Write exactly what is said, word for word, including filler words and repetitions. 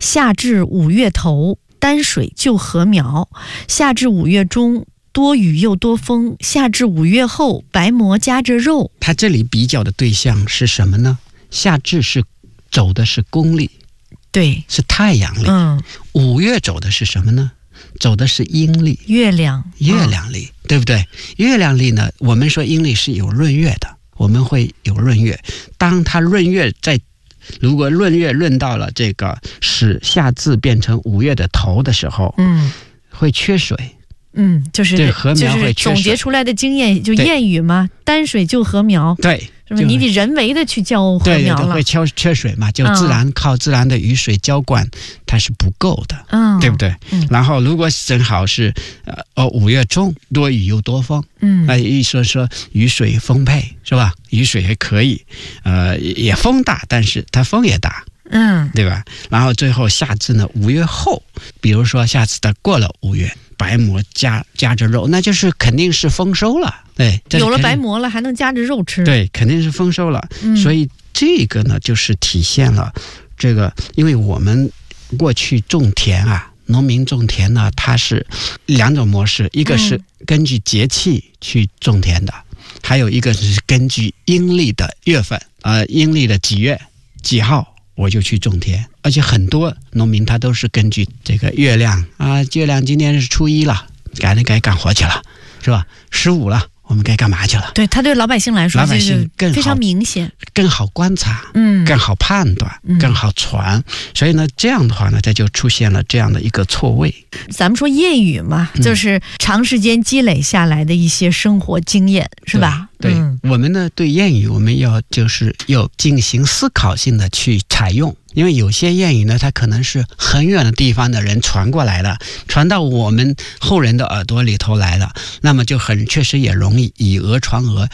夏至五月头，担水就禾苗；夏至五月中，多雨又多风；夏至五月后，白馍夹着肉。 它这里比较的对象是什么呢？夏至是走的是公历， 对， 是太阳历。 嗯， 五月走的是什么呢？走的是阴历， 月亮， 月亮历，对不对？月亮历呢，我们说阴历是有闰月的，我们会有闰月。当它闰月在，如果闰月论到了这个使夏至变成五月的头的时候， 嗯， 会缺水。 嗯，就是这禾苗会缺水， 总结出来的经验就谚语嘛，担水救禾苗。 对， 是不是？你得人为的去浇禾苗了， 对，会缺缺水嘛，就自然、嗯、靠自然的雨水浇灌，它是不够的，嗯，对不对？嗯、然后如果正好是呃哦五月中多雨又多风，嗯，那一说说雨水丰沛是吧？雨水还可以，呃也风大，但是它风也大。嗯，对吧？然后最后夏至呢，五月后，比如说下次的过了五月，白馍夹夹着肉，那就是肯定是丰收了。对， 有了白馍了，还能夹着肉吃。 对，肯定是丰收了。嗯、所以这个呢，就是体现了这个，因为我们过去种田啊，农民种田呢，它是两种模式，一个是根据节气去种田的，嗯、还有一个是根据阴历的月份，呃，阴历的几月几号。我就去种田，而且很多农民他都是根据这个月亮啊，月亮今天是初一了，赶紧该干活去了，是吧？十五了，我们该干嘛去了？ 对，他对老百姓来说， 老百姓更非常明显， 更好观察， 嗯， 更好判断，嗯、更好传。所以呢，这样的话呢，它就出现了这样的一个错位。 咱们说谚语嘛，嗯、就是长时间积累下来的一些生活经验，是吧？ 对，对嗯、我们呢对谚语，我们要就是要进行思考性的去采用。因为有些谚语呢，它可能是很远的地方的人传过来的，传到我们后人的耳朵里头来了，那么就很确实也容易以讹传讹，